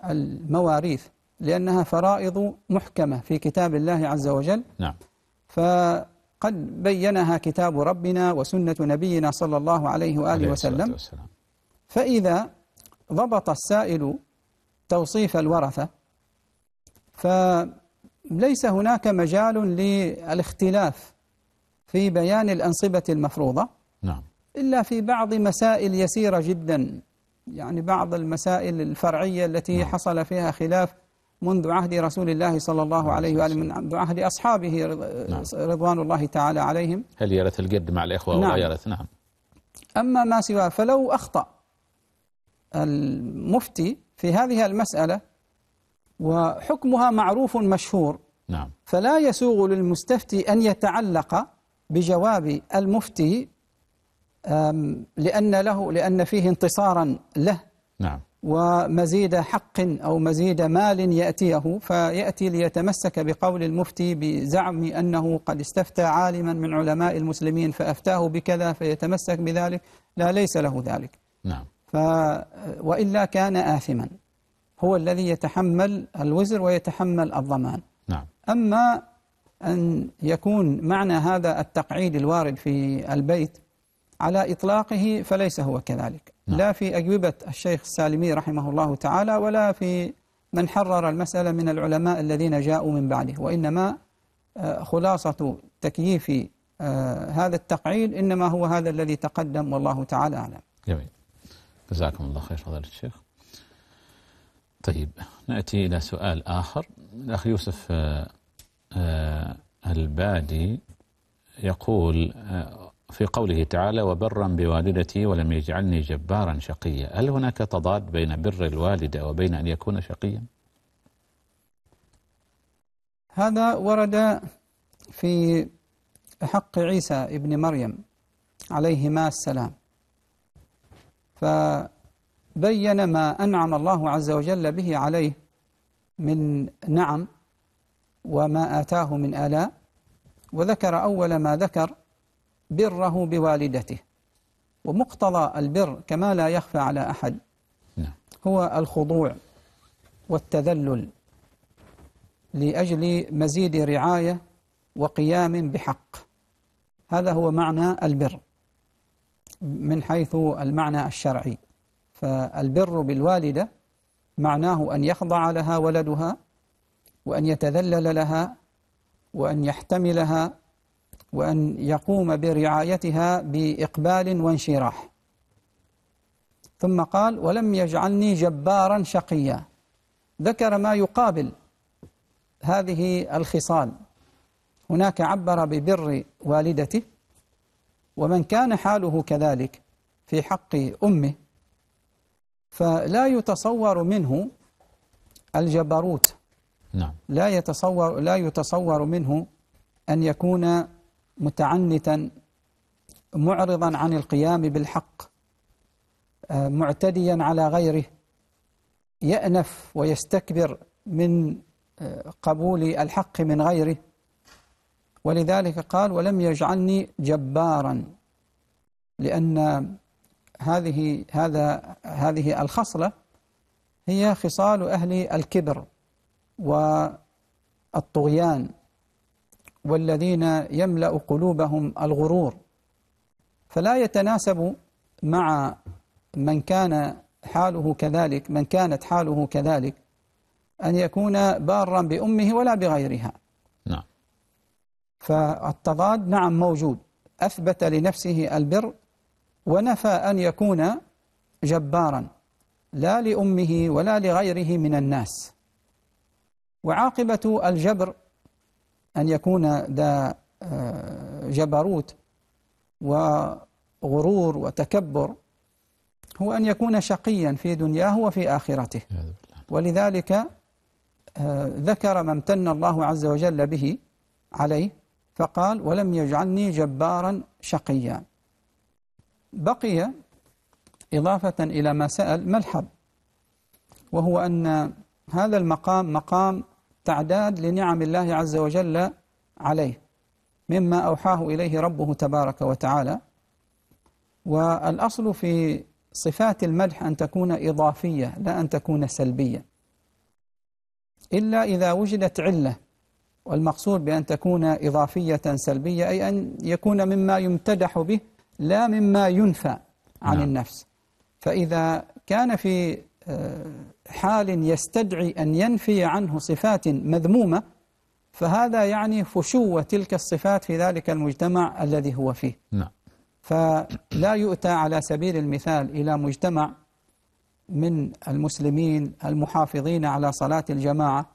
المواريث لأنها فرائض محكمة في كتاب الله عز وجل. نعم. فقد بينها كتاب ربنا وسنة نبينا صلى الله عليه وآله وسلم. فإذا ضبط السائل توصيف الورثة فليس هناك مجال للاختلاف في بيان الأنصبة المفروضة. نعم. إلا في بعض مسائل يسيرة جدا، يعني بعض المسائل الفرعية التي نعم. حصل فيها خلاف منذ عهد رسول الله صلى الله عليه وآله، منذ عهد أصحابه رضوان الله تعالى عليهم. هل يرث الجد مع الإخوة نعم. ولا يرث؟ نعم. أما ما سواه فلو أخطأ المفتي في هذه المسألة وحكمها معروف مشهور، نعم، فلا يسوغ للمستفتي أن يتعلق بجواب المفتي لأن فيه انتصارا له، نعم، ومزيد حق أو مزيد مال يأتيه، فيأتي ليتمسك بقول المفتي بزعم أنه قد استفتى عالما من علماء المسلمين فأفتاه بكذا فيتمسك بذلك. لا، ليس له ذلك. نعم. وإلا كان آثما، هو الذي يتحمل الوزر ويتحمل الضمان. نعم. أما أن يكون معنى هذا التقعيد الوارد في البيت على إطلاقه فليس هو كذلك. نعم. لا في أجوبة الشيخ السالمي رحمه الله تعالى ولا في من حرر المسألة من العلماء الذين جاءوا من بعده، وإنما خلاصة تكييف هذا التقعيد إنما هو هذا الذي تقدم، والله تعالى أعلم. جميل، جزاكم الله خير فضيلة الشيخ. طيب، نأتي إلى سؤال آخر. الأخ يوسف البادي يقول في قوله تعالى وبرا بوالدتي ولم يجعلني جبارا شقيا، هل هناك تضاد بين بر الوالدة وبين أن يكون شقيا؟ هذا ورد في حق عيسى ابن مريم عليهما السلام، فبين ما أنعم الله عز وجل به عليه من نعم وما آتاه من آلاء، وذكر أول ما ذكر بره بوالدته. ومقتضى البر كما لا يخفى على أحد هو الخضوع والتذلل لأجل مزيد رعاية وقيام بحق. هذا هو معنى البر من حيث المعنى الشرعي. فالبر بالوالدة معناه أن يخضع لها ولدها وأن يتذلل لها وأن يحتملها وأن يقوم برعايتها بإقبال وانشراح. ثم قال ولم يجعلني جبارا شقيا، ذكر ما يقابل هذه الخصال. هناك عبر ببر والدته، ومن كان حاله كذلك في حق أمه فلا يتصور منه الجبروت. نعم. لا يتصور منه أن يكون متعنتا معرضا عن القيام بالحق، معتديا على غيره، يأنف ويستكبر من قبول الحق من غيره. ولذلك قال ولم يجعلني جبارا، لأن هذه الخصلة هي خصال أهل الكبر والطغيان والذين يملأ قلوبهم الغرور، فلا يتناسب مع من كانت حاله كذلك أن يكون بارا بأمه ولا بغيرها. نعم. فالتضاد نعم موجود، أثبت لنفسه البر ونفى أن يكون جبارا لا لأمه ولا لغيره من الناس. وعاقبة الجبر أن يكون ذا جبروت وغرور وتكبر هو أن يكون شقيا في دنياه وفي آخرته. ولذلك ذكر ما امتن الله عز وجل به عليه فقال ولم يجعلني جبارا شقيا. بقي إضافة إلى ما سأل ملحظ، وهو أن هذا المقام مقام تعداد لنعم الله عز وجل عليه مما أوحاه إليه ربه تبارك وتعالى. والأصل في صفات المدح أن تكون إضافية لا أن تكون سلبية. إلا إذا وجدت علة، والمقصود بأن تكون إضافية سلبية، أي أن يكون مما يمتدح به لا مما ينفى عن النفس. فإذا كان في حال يستدعي أن ينفي عنه صفات مذمومة، فهذا يعني فشو تلك الصفات في ذلك المجتمع الذي هو فيه. فلا يؤتى على سبيل المثال إلى مجتمع من المسلمين المحافظين على صلاة الجماعة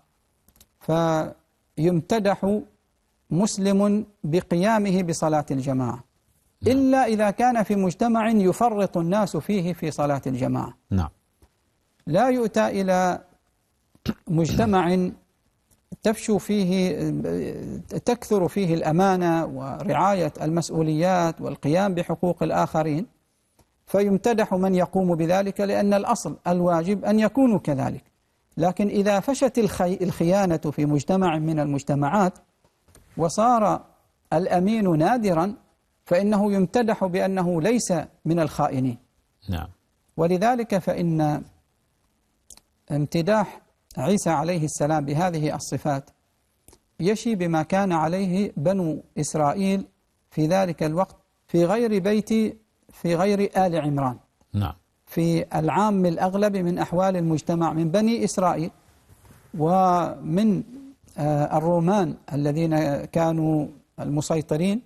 فيمتدح مسلم بقيامه بصلاة الجماعة، إلا إذا كان في مجتمع يفرط الناس فيه في صلاة الجماعة. لا يؤتى إلى مجتمع تفشو فيه تكثر فيه الأمانة ورعاية المسؤوليات والقيام بحقوق الآخرين فيمتدح من يقوم بذلك، لأن الأصل الواجب أن يكونوا كذلك. لكن إذا فشت الخيانة في مجتمع من المجتمعات وصار الأمين نادرا، فإنه يمتدح بأنه ليس من الخائنين. ولذلك فإن امتداح عيسى عليه السلام بهذه الصفات يشي بما كان عليه بنو إسرائيل في ذلك الوقت في غير آل عمران. في العام الأغلب من أحوال المجتمع من بني إسرائيل ومن الرومان الذين كانوا المسيطرين.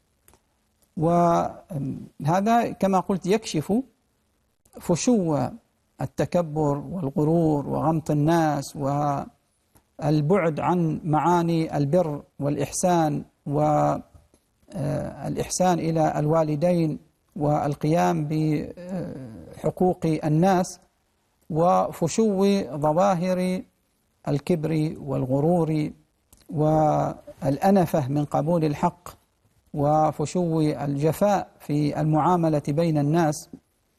وهذا كما قلت يكشف فشو التكبر والغرور وغمط الناس والبعد عن معاني البر والإحسان والإحسان إلى الوالدين والقيام بحقوق الناس، وفشو ظواهر الكبر والغرور والأنفة من قبول الحق، وفشو الجفاء في المعاملة بين الناس،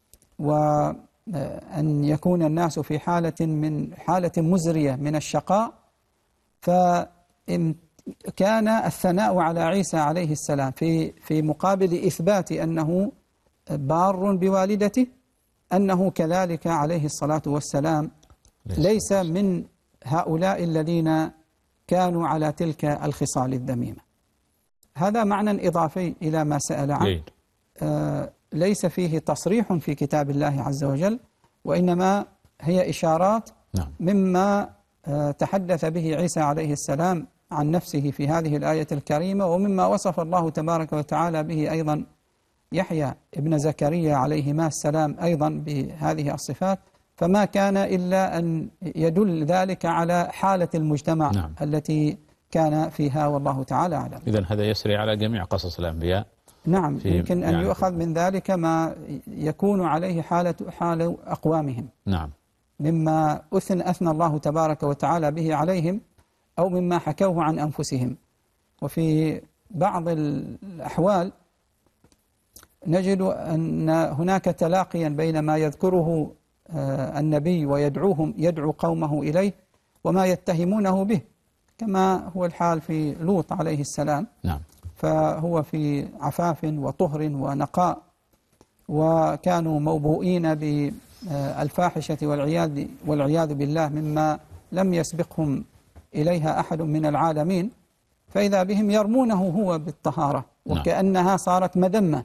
وأن يكون الناس في حالة مزرية من الشقاء. فكان الثناء على عيسى عليه السلام في مقابل إثبات أنه بار بوالدته، أنه كذلك عليه الصلاة والسلام ليس من هؤلاء الذين كانوا على تلك الخصال الذميمة. هذا معنى إضافي إلى ما سأل عنه، ليس فيه تصريح في كتاب الله عز وجل، وإنما هي إشارات مما تحدث به عيسى عليه السلام عن نفسه في هذه الآية الكريمة، ومما وصف الله تبارك وتعالى به أيضا يحيى ابن زكريا عليهما السلام أيضا بهذه الصفات. فما كان إلا أن يدل ذلك على حالة المجتمع التي كان فيها، والله تعالى أعلم. إذن هذا يسري على جميع قصص الأنبياء. يمكن أن يؤخذ من ذلك ما يكون عليه حال أقوامهم، مما أثنى الله تبارك وتعالى به عليهم، أو مما حكوه عن أنفسهم. وفي بعض الأحوال نجد أن هناك تلاقيا بين ما يذكره النبي يدعو قومه إليه وما يتهمونه به، كما هو الحال في لوط عليه السلام. فهو في عفاف وطهر ونقاء، وكانوا موبوئين بالفاحشة والعياذ بالله مما لم يسبقهم إليها أحد من العالمين، فإذا بهم يرمونه هو بالطهارة وكأنها صارت مذمة.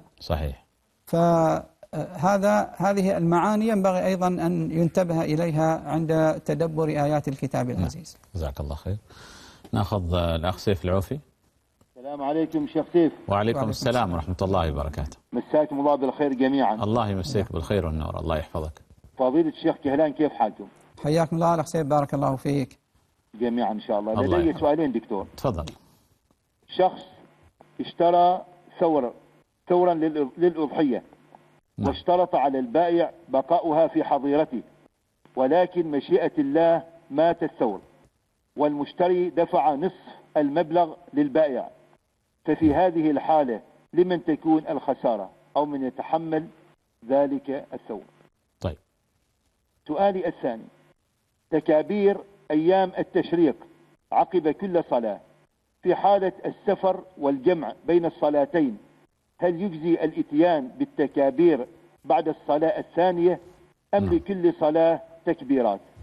هذه المعاني ينبغي أيضا أن ينتبه إليها عند تدبر آيات الكتاب العزيز. جزاك الله خير. نأخذ الأخ سيف العوفي. السلام عليكم شيخ سيف. وعليكم السلام ورحمة الله وبركاته. مساكم الله بالخير جميعا. الله يمسيك بالخير والنور، الله يحفظك. فضيلة الشيخ كهلان، كيف حالكم؟ حياكم الله الأخ سيف، بارك الله فيك. جميعا إن شاء الله. لدي سؤالين دكتور. تفضل. شخص اشترى ثورا للأضحية، واشترط على البائع بقاؤها في حظيرته، ولكن مشيئة الله مات الثور، والمشتري دفع نصف المبلغ للبائع، ففي هذه الحالة لمن تكون الخسارة أو من يتحمل ذلك الثور؟ طيب. سؤالي الثاني: تكابير أيام التشريق عقب كل صلاة في حالة السفر والجمع بين الصلاتين، هل يجزي الاتيان بالتكابير بعد الصلاة الثانية أم لكل صلاة تكبيرات؟